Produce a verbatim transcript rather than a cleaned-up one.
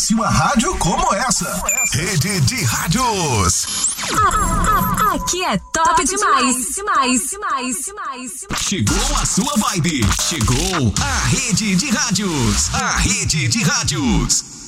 conhece uma rádio como essa. Rede de Rádios. Aqui é top, top demais, demais, demais, demais, demais. Chegou a sua vibe. Chegou a Rede de Rádios. A Rede de Rádios.